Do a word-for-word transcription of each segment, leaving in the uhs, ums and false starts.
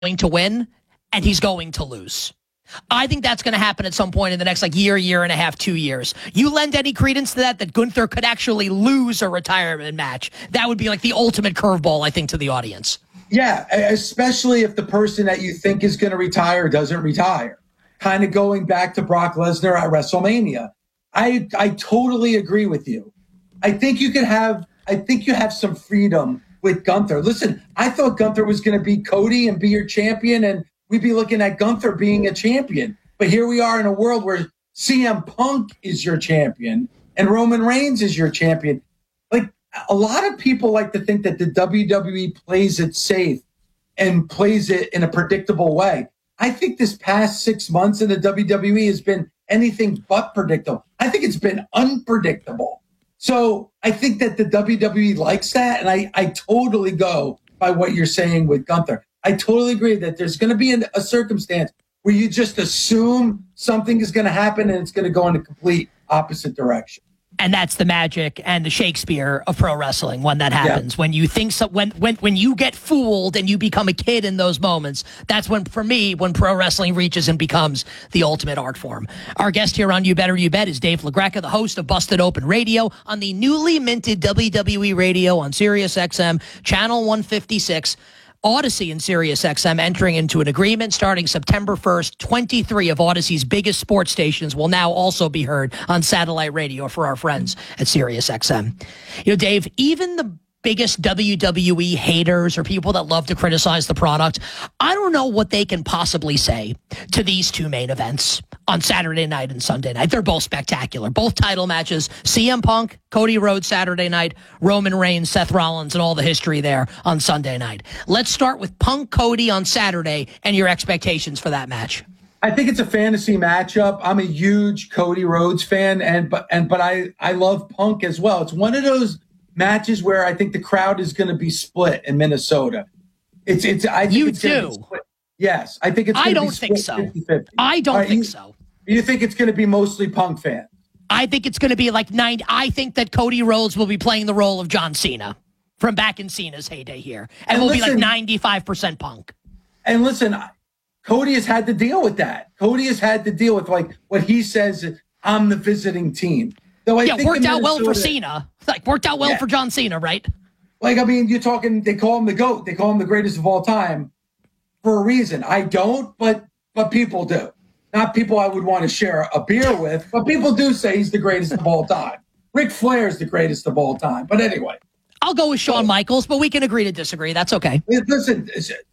going to win and he's going to lose. I think that's going to happen at some point in the next like year, year and a half, two years. You lend any credence to that, that Gunther could actually lose a retirement match? That would be like the ultimate curveball, I think, to the audience. Yeah, especially if the person that you think is going to retire doesn't retire. Kind of going back to Brock Lesnar at WrestleMania. I I totally agree with you. I think you could have, I think you have some freedom with Gunther. Listen, I thought Gunther was going to beat Cody and be your champion, and we'd be looking at Gunther being a champion. But here we are in a world where C M Punk is your champion and Roman Reigns is your champion. Like, a lot of people like to think that the W W E plays it safe and plays it in a predictable way. I think this past six months in the W W E has been anything but predictable. I think it's been unpredictable. So I think that the W W E likes that, and I, I totally go by what you're saying with Gunther. I totally agree that there's going to be a, a circumstance where you just assume something is going to happen and it's going to go in a complete opposite direction. And that's the magic and the Shakespeare of pro wrestling when that happens. Yeah. When you think so, when when when you get fooled and you become a kid in those moments, that's when, for me, when pro wrestling reaches and becomes the ultimate art form. Our guest here on You Better You Bet is Dave LaGreca, the host of Busted Open Radio on the newly minted W W E Radio on Sirius X M, Channel one fifty-six. Odyssey and Sirius X M entering into an agreement starting September first. twenty-three of Odyssey's biggest sports stations will now also be heard on satellite radio for our friends at Sirius X M. You know, Dave, even the biggest W W E haters or people that love to criticize the product, I don't know what they can possibly say to these two main events on Saturday night and Sunday night. They're both spectacular. Both title matches. C M Punk, Cody Rhodes Saturday night, Roman Reigns, Seth Rollins, and all the history there on Sunday night. Let's start with Punk Cody on Saturday and your expectations for that match. I think it's a fantasy matchup. I'm a huge Cody Rhodes fan, and but and but I, I love Punk as well. It's one of those matches where I think the crowd is going to be split in Minnesota. It's it's. I think you it's do. Yes, I think it's. I don't think so. fifty fifty. I don't right, think you, so. You think it's going to be mostly Punk fans? I think it's going to be like ninety. I think that Cody Rhodes will be playing the role of John Cena from back in Cena's heyday here, and, and will listen, be like ninety-five percent Punk. And listen, Cody has had to deal with that. Cody has had to deal with like what he says. I'm the visiting team. Though I yeah, think worked out well for Cena. Like worked out well yeah. for John Cena, right? Like, I mean, you're talking. They call him the GOAT. They call him the greatest of all time for a reason. I don't, but but people do. Not people I would want to share a beer with, but people do say he's the greatest of all time. Ric Flair is the greatest of all time. But anyway, I'll go with Shawn so, Michaels, but we can agree to disagree. That's okay. Listen,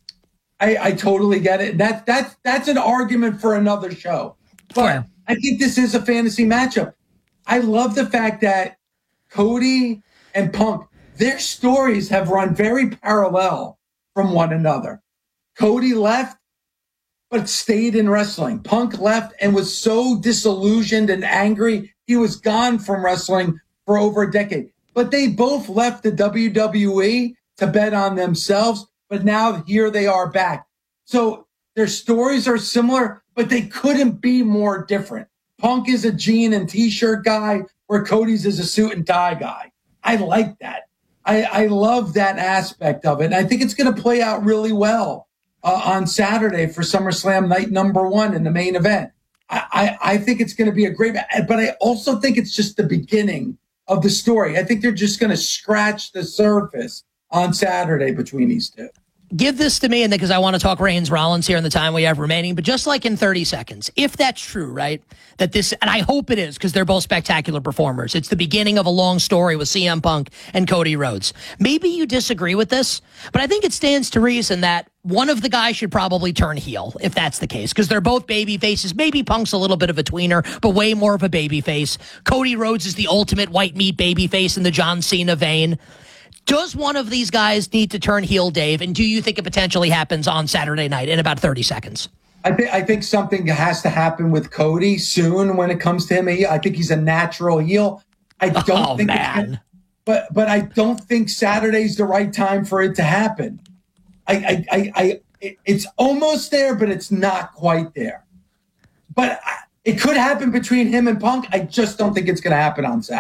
I, I totally get it. That that's that's an argument for another show. But Fair. I think this is a fantasy matchup. I love the fact that Cody and Punk, their stories have run very parallel from one another. Cody left, but stayed in wrestling. Punk left and was so disillusioned and angry, he was gone from wrestling for over a decade. But they both left the W W E to bet on themselves, but now here they are back. So their stories are similar, but they couldn't be more different. Punk is a jean and t-shirt guy, where Cody's is a suit and tie guy. I like that. I, I love that aspect of it. And I think it's going to play out really well uh, on Saturday for SummerSlam night number one in the main event. I, I, I think it's going to be a great match, but I also think it's just the beginning of the story. I think they're just going to scratch the surface on Saturday between these two. Give this to me, and because I want to talk Reigns Rollins here in the time we have remaining, but just like in thirty seconds, if that's true, right, that this, and I hope it is because they're both spectacular performers. It's the beginning of a long story with C M Punk and Cody Rhodes. Maybe you disagree with this, but I think it stands to reason that one of the guys should probably turn heel if that's the case, because they're both baby faces. Maybe Punk's a little bit of a tweener, but way more of a baby face. Cody Rhodes is the ultimate white meat baby face in the John Cena vein. Does one of these guys need to turn heel, Dave? And do you think it potentially happens on Saturday night in about thirty seconds? I think I think something has to happen with Cody soon when it comes to him. I think he's a natural heel. I don't oh, think man. It's, but but I don't think Saturday's the right time for it to happen. I I I, I it's almost there, but it's not quite there. But it could happen between him and Punk. I just don't think it's going to happen on Saturday.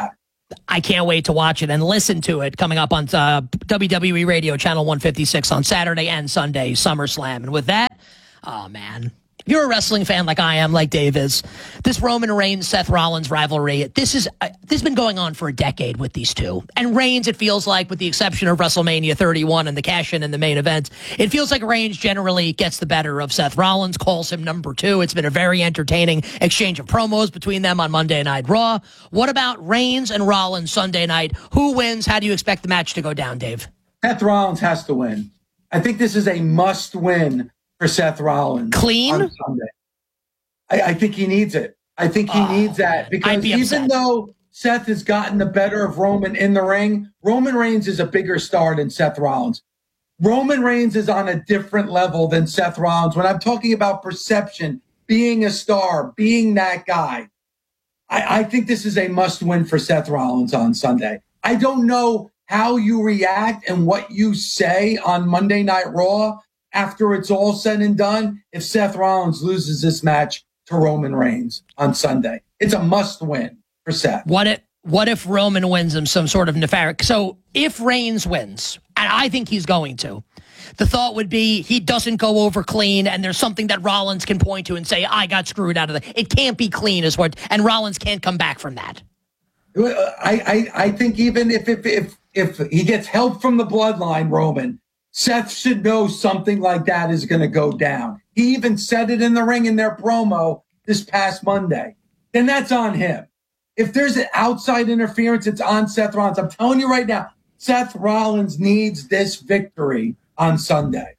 I can't wait to watch it and listen to it coming up on uh, W W E Radio Channel one fifty-six on Saturday and Sunday, SummerSlam. And with that, oh, man. If you're a wrestling fan like I am, like Dave is, this Roman Reigns-Seth Rollins rivalry, this is uh, this has been going on for a decade with these two. And Reigns, it feels like, with the exception of WrestleMania thirty-one and the cash-in in the main event, it feels like Reigns generally gets the better of Seth Rollins, calls him number two. It's been a very entertaining exchange of promos between them on Monday Night Raw. What about Reigns and Rollins Sunday night? Who wins? How do you expect the match to go down, Dave? Seth Rollins has to win. I think this is a must-win for Seth Rollins. Clean? On Sunday. I, I think he needs it. I think he oh, needs that because be even though Seth has gotten the better of Roman in the ring, Roman Reigns is a bigger star than Seth Rollins. Roman Reigns is on a different level than Seth Rollins. When I'm talking about perception, being a star, being that guy, I, I think this is a must-win for Seth Rollins on Sunday. I don't know how you react and what you say on Monday Night Raw after it's all said and done, if Seth Rollins loses this match to Roman Reigns on Sunday. It's a must-win for Seth. What if, what if Roman wins him some sort of nefarious? So if Reigns wins, and I think he's going to, the thought would be he doesn't go over clean, and there's something that Rollins can point to and say, I got screwed out of the... It can't be clean, is what... And Rollins can't come back from that. I, I, I think even if, if, if, if he gets help from the bloodline, Roman... Seth should know something like that is going to go down. He even said it in the ring in their promo this past Monday. Then that's on him. If there's an outside interference, it's on Seth Rollins. I'm telling you right now, Seth Rollins needs this victory on Sunday.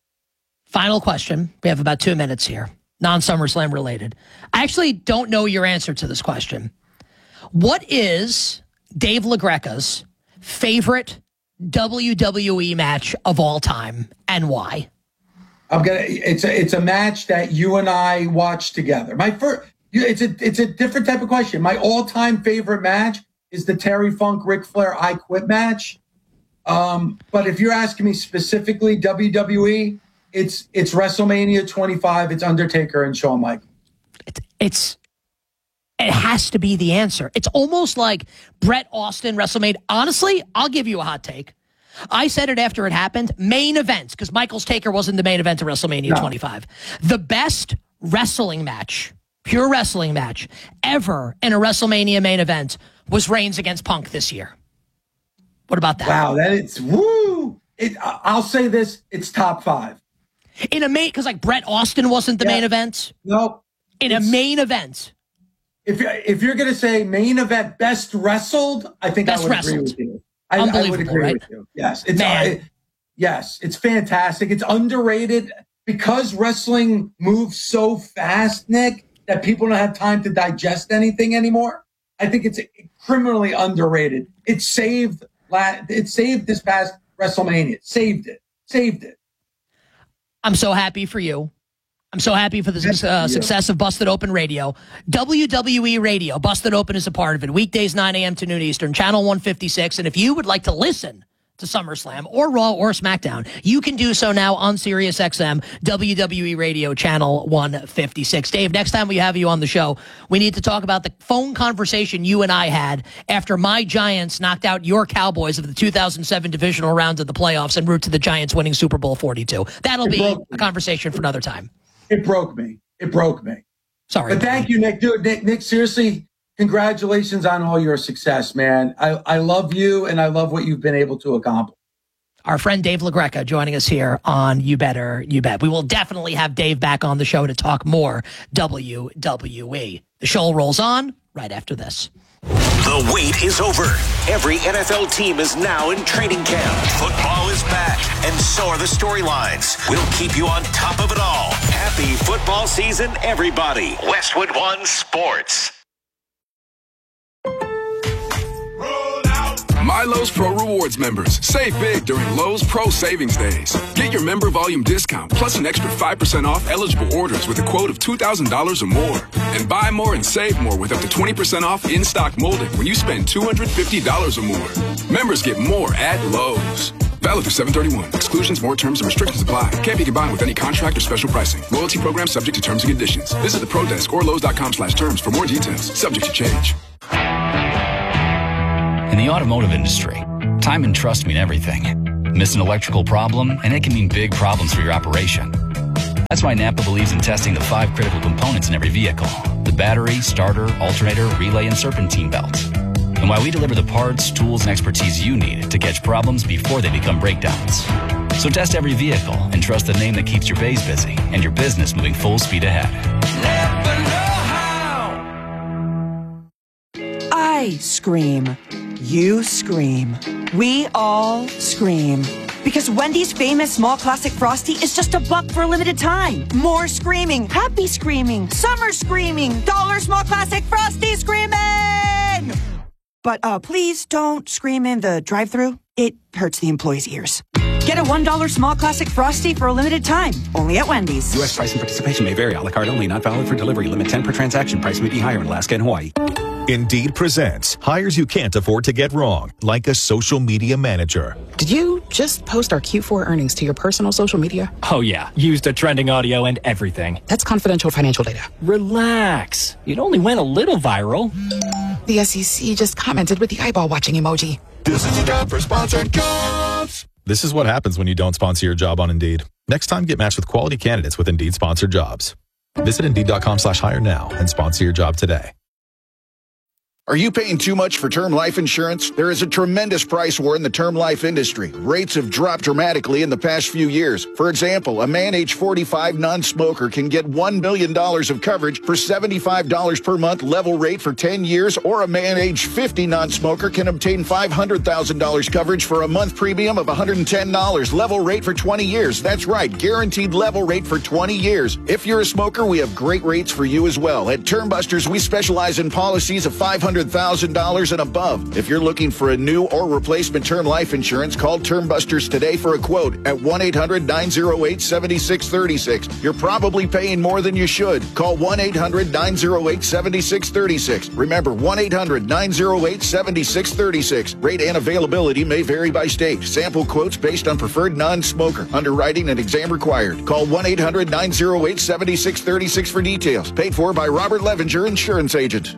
Final question. We have about two minutes here. Non-SummerSlam related. I actually don't know your answer to this question. What is Dave LaGreca's favorite W W E match of all time, and why? I'm gonna. It's a it's a match that you and I watched together. My first. It's a it's a different type of question. My all time favorite match is the Terry Funk Ric Flair I Quit match. Um, but if you're asking me specifically W W E, it's it's WrestleMania twenty-five. It's Undertaker and Shawn Michaels. It's it's. It has to be the answer. It's almost like Bret Austin WrestleMania. Honestly, I'll give you a hot take. I said it after it happened. Main event, because Michaels Taker wasn't the main event of WrestleMania no. twenty-five. The best wrestling match, pure wrestling match, ever in a WrestleMania main event was Reigns against Punk this year. What about that? Wow, that is, woo! It, I'll say this, it's top five. In a main, because like Bret Austin wasn't the yeah. main event? Nope. In a main event. If you're, if you're going to say main event best wrestled, I think best I would wrestled. agree with you. I, I would agree right? with you. Yes, it's uh, it, yes, it's fantastic. It's underrated because wrestling moves so fast, Nick, that people don't have time to digest anything anymore. I think it's criminally underrated. It saved it saved this past WrestleMania. It saved it. Saved it. I'm so happy for you. I'm so happy for the uh, success of Busted Open Radio. W W E Radio, Busted Open is a part of it. Weekdays, nine a.m. to noon Eastern, Channel one fifty-six. And if you would like to listen to SummerSlam or Raw or SmackDown, you can do so now on Sirius X M, W W E Radio, Channel one fifty-six. Dave, next time we have you on the show, we need to talk about the phone conversation you and I had after my Giants knocked out your Cowboys of the two thousand seven divisional rounds of the playoffs en route to the Giants winning Super Bowl forty-two. That'll be a conversation for another time. It broke me. It broke me. Sorry. But thank you, Nick. Dude, Nick, Nick, seriously, congratulations on all your success, man. I, I love you, and I love what you've been able to accomplish. Our friend Dave LaGreca joining us here on You Better, You Bet. We will definitely have Dave back on the show to talk more W W E. The show rolls on right after this. The wait is over. Every N F L team is now in training camp. Football is back, and so are the storylines. We'll keep you on top of it all. Happy football season, everybody. Westwood One Sports. My Lowe's Pro Rewards members, save big during Lowe's Pro Savings Days. Get your member volume discount plus an extra five percent off eligible orders with a quote of two thousand dollars or more. And buy more and save more with up to twenty percent off in-stock molding when you spend two hundred fifty dollars or more. Members get more at Lowe's. Valid through seven thirty-one. Exclusions, more terms, and restrictions apply. Can't be combined with any contract or special pricing. Loyalty program subject to terms and conditions. Visit the Pro Desk or Lowe's dot com slash terms for more details. Subject to change. In the automotive industry, time and trust mean everything. Miss an electrical problem, and it can mean big problems for your operation. That's why Napa believes in testing the five critical components in every vehicle: the battery, starter, alternator, relay, and serpentine belt. And why we deliver the parts, tools, and expertise you need to catch problems before they become breakdowns. So test every vehicle and trust the name that keeps your bays busy and your business moving full speed ahead. Napa know-how. I scream. You scream. We all scream. Because Wendy's famous small classic Frosty is just a buck for a limited time. More screaming, happy screaming, summer screaming, dollar small classic Frosty screaming! But uh, please don't scream in the drive-thru. It hurts the employees' ears. Get a one dollar small classic Frosty for a limited time. Only at Wendy's. U S price and participation may vary. A la carte only. Not valid for delivery. Limit ten per transaction. Price may be higher in Alaska and Hawaii. Indeed presents hires you can't afford to get wrong, like a social media manager. Did you just post our Q four earnings to your personal social media? Oh, yeah. Used a trending audio and everything. That's confidential financial data. Relax. It only went a little viral. The S E C just commented with the eyeball watching emoji. This is a job for sponsored jobs. This is what happens when you don't sponsor your job on Indeed. Next time, get matched with quality candidates with Indeed sponsored jobs. Visit Indeed.com slash hire now and sponsor your job today. Are you paying too much for term life insurance? There is a tremendous price war in the term life industry. Rates have dropped dramatically in the past few years. For example, a man age forty-five non-smoker can get one million dollars of coverage for seventy-five dollars per month level rate for ten years, or a man age fifty non-smoker can obtain five hundred thousand dollars coverage for a month premium of one hundred ten dollars level rate for twenty years. That's right, guaranteed level rate for twenty years. If you're a smoker, we have great rates for you as well. At Term Busters, we specialize in policies of five hundred thousand dollars and above. If you're looking for a new or replacement term life insurance, call Term Busters today for a quote at one eight hundred nine oh eight seven six three six. You're probably paying more than you should. Call one eight hundred nine oh eight seven six three six. Remember, one eight hundred nine oh eight seven six three six. Rate and availability may vary by state. Sample quotes based on preferred non-smoker. Underwriting and exam required. Call one eight hundred nine oh eight seven six three six for details. Paid for by Robert Levinger, insurance agent.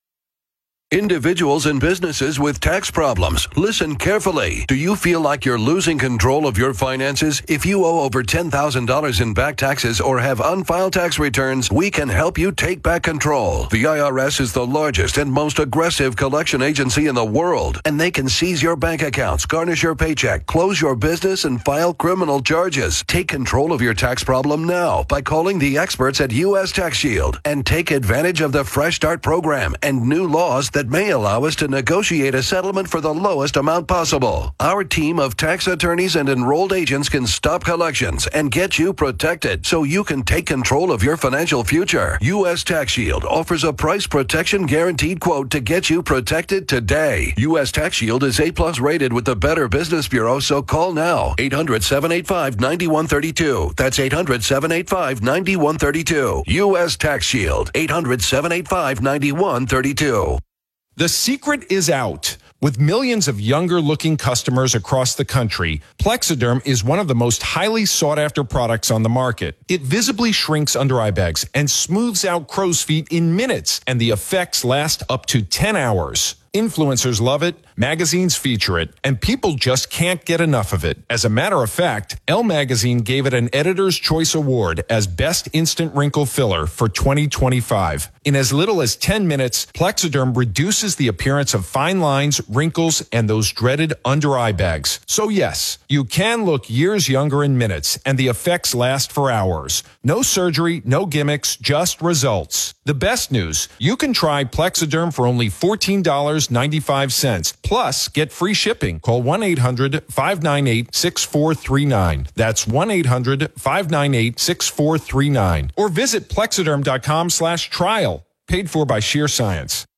Individuals and businesses with tax problems, listen carefully. Do you feel like you're losing control of your finances? If you owe over ten thousand dollars in back taxes or have unfiled tax returns, we can help you take back control. The I R S is the largest and most aggressive collection agency in the world, and they can seize your bank accounts, garnish your paycheck, close your business, and file criminal charges. Take control of your tax problem now by calling the experts at U S Tax Shield and take advantage of the Fresh Start program and new laws that that may allow us to negotiate a settlement for the lowest amount possible. Our team of tax attorneys and enrolled agents can stop collections and get you protected so you can take control of your financial future. U S Tax Shield offers a price protection guaranteed quote to get you protected today. U S Tax Shield is A plus rated with the Better Business Bureau, so call now. eight hundred seven eight five nine one three two. That's eight hundred seven eight five nine one three two. U S Tax Shield. eight hundred seven eight five nine one three two. The secret is out. With millions of younger-looking customers across the country, Plexiderm is one of the most highly sought-after products on the market. It visibly shrinks under-eye bags and smooths out crow's feet in minutes, and the effects last up to ten hours. Influencers love it, magazines feature it, and people just can't get enough of it. As a matter of fact, Elle Magazine gave it an Editor's Choice Award as Best Instant Wrinkle Filler for twenty twenty-five. In as little as ten minutes, Plexiderm reduces the appearance of fine lines, wrinkles, and those dreaded under-eye bags. So yes, you can look years younger in minutes, and the effects last for hours. No surgery, no gimmicks, just results. The best news, you can try Plexiderm for only fourteen dollars and ninety-five cents. Plus, get free shipping. Call one eight hundred five nine eight six four three nine. That's one eight hundred five nine eight six four three nine. Or visit Plexiderm.com slash trial. Paid for by Sheer Science.